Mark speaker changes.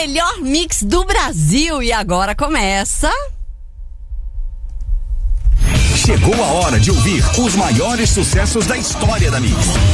Speaker 1: melhor mix do Brasil. E agora começa...
Speaker 2: Chegou a hora de ouvir os maiores sucessos da história da Mix.